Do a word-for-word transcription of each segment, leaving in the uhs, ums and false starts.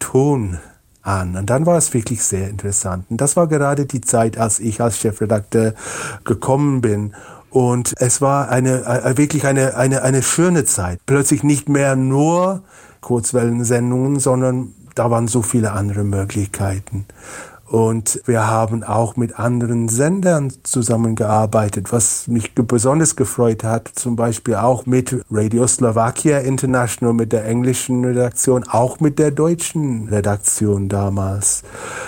Ton an. Und dann war es wirklich sehr interessant. Und das war gerade die Zeit, als ich als Chefredakteur gekommen bin. Und es war eine, äh, wirklich eine, eine, eine schöne Zeit. Plötzlich nicht mehr nur Kurzwellensendungen, sondern da waren so viele andere Möglichkeiten. Und wir haben auch mit anderen Sendern zusammengearbeitet, was mich besonders gefreut hat. Zum Beispiel auch mit Radio Slovakia International, mit der englischen Redaktion, auch mit der deutschen Redaktion damals.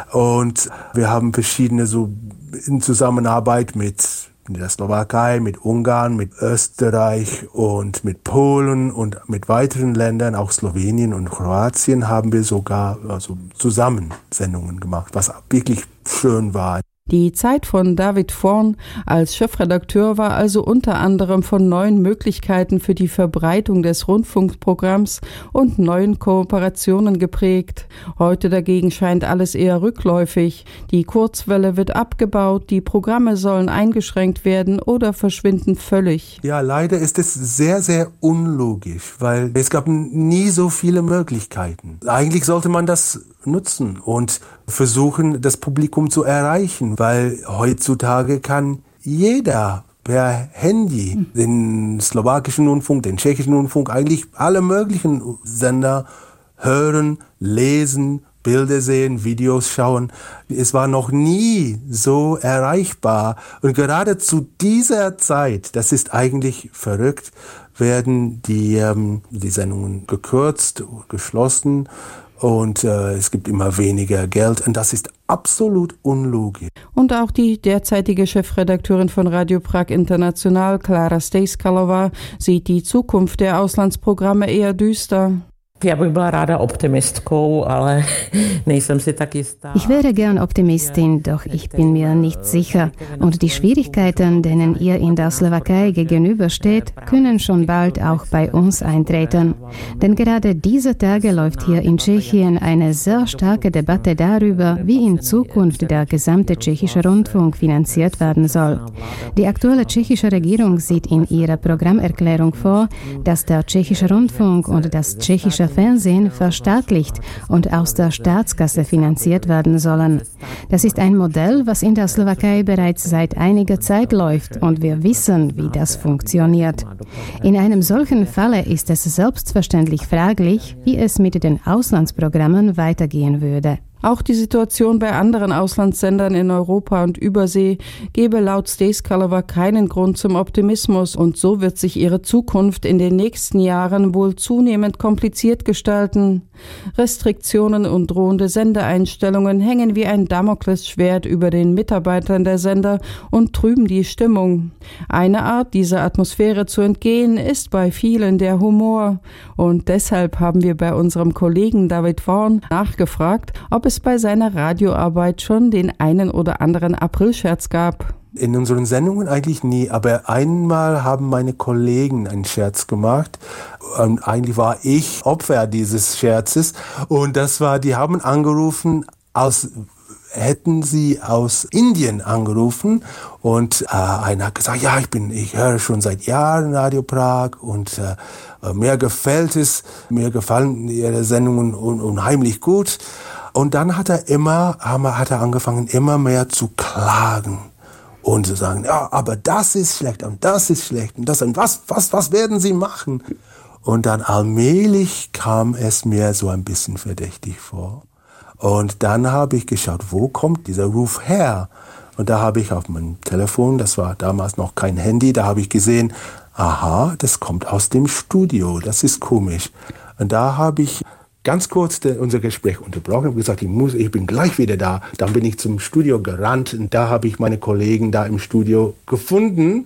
Und wir haben verschiedene so in Zusammenarbeit mit der Slowakei, mit Ungarn, mit Österreich und mit Polen und mit weiteren Ländern, auch Slowenien und Kroatien, haben wir sogar also zusammen Sendungen gemacht, was wirklich schön war. Die Zeit von David Vorn als Chefredakteur war also unter anderem von neuen Möglichkeiten für die Verbreitung des Rundfunkprogramms und neuen Kooperationen geprägt. Heute dagegen scheint alles eher rückläufig. Die Kurzwelle wird abgebaut, die Programme sollen eingeschränkt werden oder verschwinden völlig. Ja, leider ist es sehr, sehr unlogisch, weil es gab nie so viele Möglichkeiten. Eigentlich sollte man das nutzen und versuchen, das Publikum zu erreichen, weil heutzutage kann jeder per Handy den slowakischen Rundfunk, den tschechischen Rundfunk, eigentlich alle möglichen Sender hören, lesen, Bilder sehen, Videos schauen. Es war noch nie so erreichbar. Und gerade zu dieser Zeit, das ist eigentlich verrückt, werden die, ähm, die Sendungen gekürzt, geschlossen. Und äh, es gibt immer weniger Geld und das ist absolut unlogisch. Und auch die derzeitige Chefredakteurin von Radio Prag International, Klára Stejskalová, sieht die Zukunft der Auslandsprogramme eher düster. Ja bych byla ráda optimistkou, ale nejsem si tak jistá. Ich wäre gern Optimistin, doch ich bin mir nicht sicher. Und die Schwierigkeiten, denen ihr in der Slowakei gegenübersteht, können schon bald auch bei uns eintreten. Denn gerade diese Tage läuft hier in Tschechien eine sehr starke Debatte darüber, wie in Zukunft der gesamte tschechische Rundfunk finanziert werden soll. Die aktuelle tschechische Regierung sieht in ihrer Programmerklärung vor, dass der tschechische Rundfunk und das tschechische Fernsehen verstaatlicht und aus der Staatskasse finanziert werden sollen. Das ist ein Modell, was in der Slowakei bereits seit einiger Zeit läuft und wir wissen, wie das funktioniert. In einem solchen Falle ist es selbstverständlich fraglich, wie es mit den Auslandsprogrammen weitergehen würde. Auch die Situation bei anderen Auslandssendern in Europa und Übersee gebe laut Stejskalová keinen Grund zum Optimismus und so wird sich ihre Zukunft in den nächsten Jahren wohl zunehmend kompliziert gestalten. Restriktionen und drohende Sendeeinstellungen hängen wie ein Damoklesschwert über den Mitarbeitern der Sender und trüben die Stimmung. Eine Art, dieser Atmosphäre zu entgehen, ist bei vielen der Humor. Und deshalb haben wir bei unserem Kollegen David Vorn nachgefragt, ob es bei seiner Radioarbeit schon den einen oder anderen Aprilscherz gab. In unseren Sendungen eigentlich nie, aber einmal haben meine Kollegen einen Scherz gemacht und eigentlich war ich Opfer dieses Scherzes und das war, die haben angerufen, als hätten sie aus Indien angerufen und äh, einer hat gesagt, ja, ich bin, ich höre schon seit Jahren Radio Prag und äh, mir gefällt es, mir gefallen ihre Sendungen un- unheimlich gut und dann hat er immer, hat er angefangen immer mehr zu klagen. Und zu sagen, ja, aber das ist schlecht und das ist schlecht und das und was, was, was werden Sie machen? Und dann allmählich kam es mir so ein bisschen verdächtig vor. Und dann habe ich geschaut, wo kommt dieser Ruf her? Und da habe ich auf meinem Telefon, das war damals noch kein Handy, da habe ich gesehen, aha, das kommt aus dem Studio, das ist komisch. Und da habe ich ganz kurz de, unser Gespräch unterbrochen und gesagt, ich, muss, ich bin gleich wieder da. Dann bin ich zum Studio gerannt und da habe ich meine Kollegen da im Studio gefunden.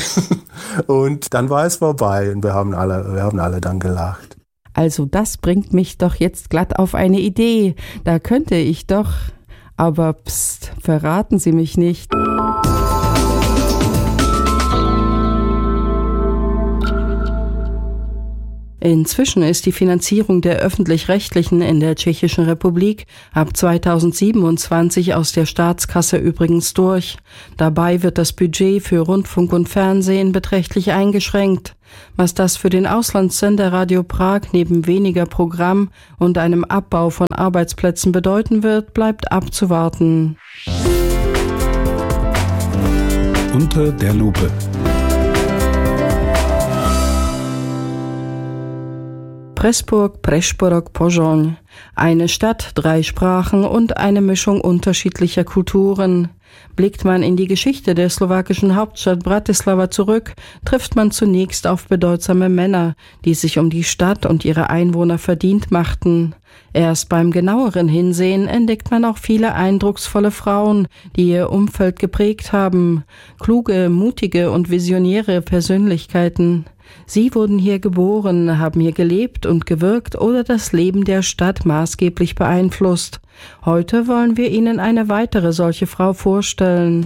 Und dann war es vorbei und wir haben alle, wir haben alle dann gelacht. Also das bringt mich doch jetzt glatt auf eine Idee. Da könnte ich doch, aber pst, verraten Sie mich nicht. Inzwischen ist die Finanzierung der Öffentlich-Rechtlichen in der Tschechischen Republik ab zweitausendsiebenundzwanzig aus der Staatskasse übrigens durch. Dabei wird das Budget für Rundfunk und Fernsehen beträchtlich eingeschränkt. Was das für den Auslandssender Radio Prag neben weniger Programm und einem Abbau von Arbeitsplätzen bedeuten wird, bleibt abzuwarten. Unter der Lupe. Pressburg, Prešporok, Požoň. Eine Stadt, drei Sprachen und eine Mischung unterschiedlicher Kulturen. Blickt man in die Geschichte der slowakischen Hauptstadt Bratislava zurück, trifft man zunächst auf bedeutsame Männer, die sich um die Stadt und ihre Einwohner verdient machten. Erst beim genaueren Hinsehen entdeckt man auch viele eindrucksvolle Frauen, die ihr Umfeld geprägt haben. Kluge, mutige und visionäre Persönlichkeiten. Sie wurden hier geboren, haben hier gelebt und gewirkt oder das Leben der Stadt maßgeblich beeinflusst. Heute wollen wir Ihnen eine weitere solche Frau vorstellen.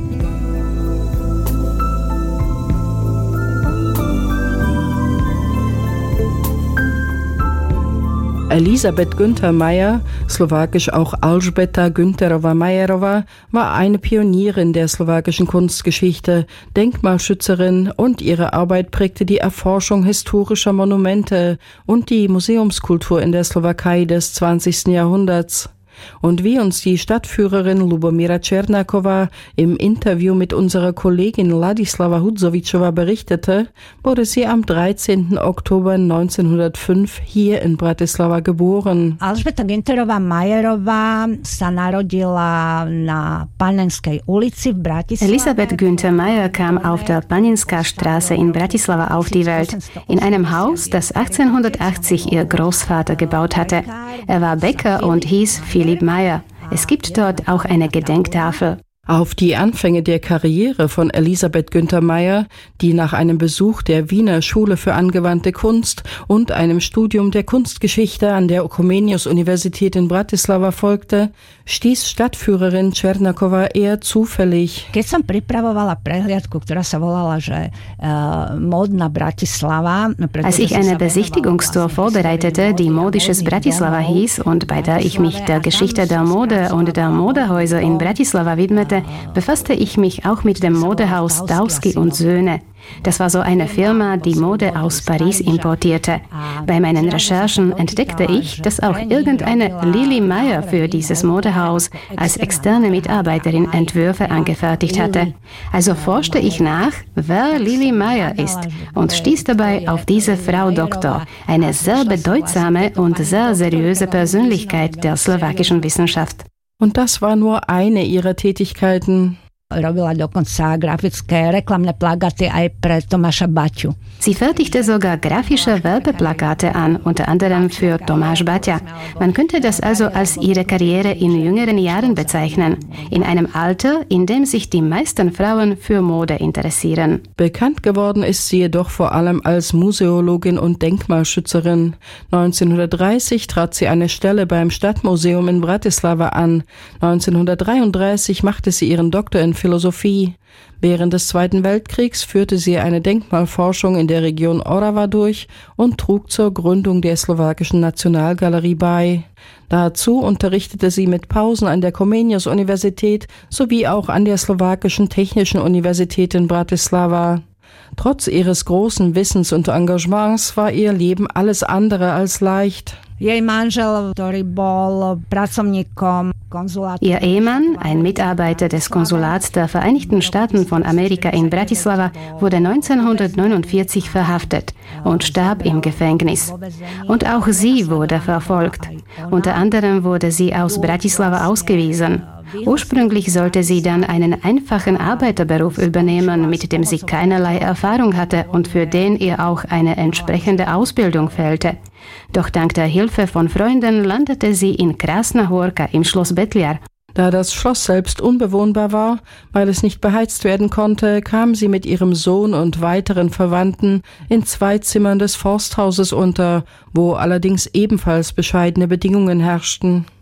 Elisabeth Günther Meyer, slowakisch auch Alžbeta Günterová-Majerová, war eine Pionierin der slowakischen Kunstgeschichte, Denkmalschützerin und ihre Arbeit prägte die Erforschung historischer Monumente und die Museumskultur in der Slowakei des zwanzigsten Jahrhunderts. Und wie uns die Stadtführerin Lubomíra Černáková im Interview mit unserer Kollegin Ladislava Hudzovičová berichtete, wurde sie am dreizehnten Oktober neunzehnhundertfünf hier in Bratislava geboren. Alžbeta Günterová-Majerová sa narodila na Panenskej ulici v Bratislave. Elisabeth Günther Meyer kam auf der Paninská Straße in Bratislava auf die Welt, in einem Haus, das achtzehnhundertachtzig ihr Großvater gebaut hatte. Er war Bäcker und hieß Philipp Meyer. Es gibt dort auch eine Gedenktafel. Auf die Anfänge der Karriere von Elisabeth Günther Meyer, die nach einem Besuch der Wiener Schule für angewandte Kunst und einem Studium der Kunstgeschichte an der Comenius-Universität in Bratislava folgte, stieß Stadtführerin Černáková eher zufällig. Keď som pripravovala prehliadku, ktorá sa volala, že uh, Módna Bratislava. Als ich eine Besichtigungstour vorbereitete, die Modisches Bratislava hieß und bei der ich mich der Geschichte der Mode und der Modehäuser in Bratislava widmete, befasste ich mich auch mit dem Modehaus Dowski und Söhne. Das war so eine Firma, die Mode aus Paris importierte. Bei meinen Recherchen entdeckte ich, dass auch irgendeine Lili Meyer für dieses Modehaus als externe Mitarbeiterin Entwürfe angefertigt hatte. Also forschte ich nach, wer Lili Meyer ist und stieß dabei auf diese Frau Doktor, eine sehr bedeutsame und sehr seriöse Persönlichkeit der slowakischen Wissenschaft. Und das war nur eine ihrer Tätigkeiten. Robila dokonca grafické reklamné plagáty aj pre Tomáša Baťu. Sie fertigte sogar grafische Werbeplakate an, unter anderem für Tomáš Baťa. Man könnte das also als ihre Karriere in jüngeren Jahren bezeichnen, in einem Alter, in dem sich die meisten Frauen für Mode interessieren. Bekannt geworden ist sie jedoch vor allem als Museologin und Denkmalschützerin. neunzehnhundertdreißig trat sie eine Stelle beim Stadtmuseum in Bratislava an. neunzehnhundertdreiunddreißig machte sie ihren Doktor in Philosophie. Während des Zweiten Weltkriegs führte sie eine Denkmalforschung in der Region Orava durch und trug zur Gründung der slowakischen Nationalgalerie bei. Dazu unterrichtete sie mit Pausen an der Comenius-Universität sowie auch an der slowakischen Technischen Universität in Bratislava. Trotz ihres großen Wissens und Engagements war ihr Leben alles andere als leicht. Jej manžel, ktorý bol pracovníkom konzulátu. Ihr Ehemann, ein Mitarbeiter des Konsulats der Vereinigten Staaten von Amerika in Bratislava, wurde neunzehnhundertneunundvierzig verhaftet und starb im Gefängnis. Und auch sie wurde verfolgt. Unter anderem wurde sie aus Bratislava ausgewiesen. Ursprünglich sollte sie dann einen einfachen Arbeiterberuf übernehmen, mit dem sie keinerlei Erfahrung hatte und für den ihr auch eine entsprechende Ausbildung fehlte. Doch dank der Hilfe von Freunden landete sie in Krasna Horka im Schloss Betliar. Da das Schloss selbst unbewohnbar war, weil es nicht beheizt werden konnte, kam sie mit ihrem Sohn und weiteren Verwandten in zwei Zimmern des Forsthauses unter, wo allerdings ebenfalls bescheidene Bedingungen herrschten.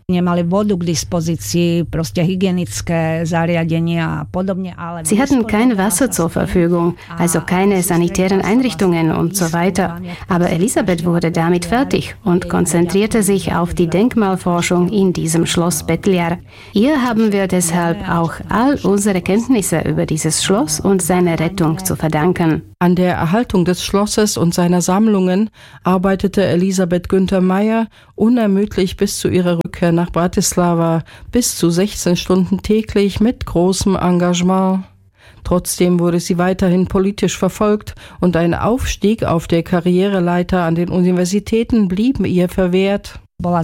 Nemali vodu k dispozícii, proste hygienické zariadenia a podobne. Sie hatten kein Wasser zur Verfügung, also keine sanitären Einrichtungen und so weiter. Aber Elisabeth wurde damit fertig und konzentrierte sich auf die Denkmalforschung in diesem Schloss Bettler. Ihr haben wir deshalb auch all unsere Kenntnisse über dieses Schloss und seine Rettung zu verdanken. An der Erhaltung des Schlosses und seiner Sammlungen arbeitete Elisabeth Günther Meyer unermüdlich bis zu ihrer Rückkehr nach Bratislava, bis zu sechzehn Stunden täglich mit großem Engagement. Trotzdem wurde sie weiterhin politisch verfolgt und ein Aufstieg auf der Karriereleiter an den Universitäten blieb ihr verwehrt.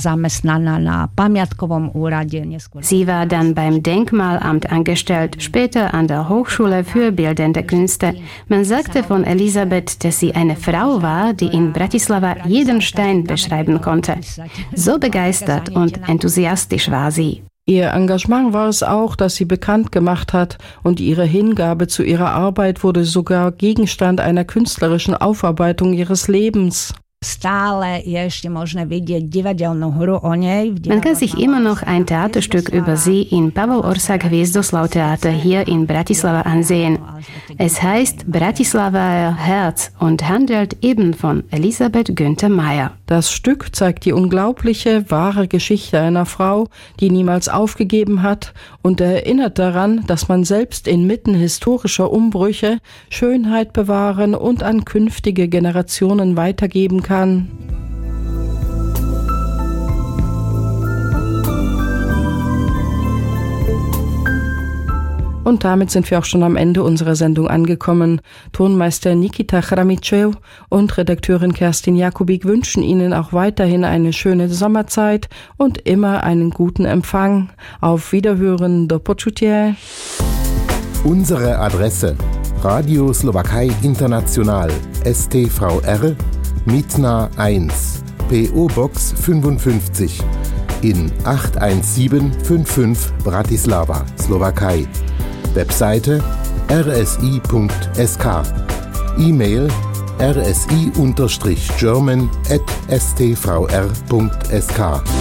Sie war dann beim Denkmalamt angestellt, später an der Hochschule für Bildende Künste. Man sagte von Elisabeth, dass sie eine Frau war, die in Bratislava jeden Stein beschreiben konnte. So begeistert und enthusiastisch war sie. Ihr Engagement war es auch, das sie bekannt gemacht hat, und ihre Hingabe zu ihrer Arbeit wurde sogar Gegenstand einer künstlerischen Aufarbeitung ihres Lebens. Man kann sich immer noch ein Theaterstück über sie im Pavel Orsak Hviezdoslav-Theater hier in Bratislava ansehen. Es heißt Bratislava Herz und handelt eben von Elisabeth Günther Meyer. Das Stück zeigt die unglaubliche, wahre Geschichte einer Frau, die niemals aufgegeben hat, und erinnert daran, dass man selbst inmitten historischer Umbrüche Schönheit bewahren und an künftige Generationen weitergeben kann. Kann. Und damit sind wir auch schon am Ende unserer Sendung angekommen. Tonmeister Nikita Chramitschew und Redakteurin Kerstin Jakubik wünschen Ihnen auch weiterhin eine schöne Sommerzeit und immer einen guten Empfang. Auf Wiederhören, do počutia. Unsere Adresse: Radio Slowakei International, S T V R, Mitna eins, P O-Box fünfundfünfzig in acht eins sieben fünf fünf Bratislava, Slowakei. Webseite r s i punkt s k. E-Mail r s i German at s t v r punkt s k.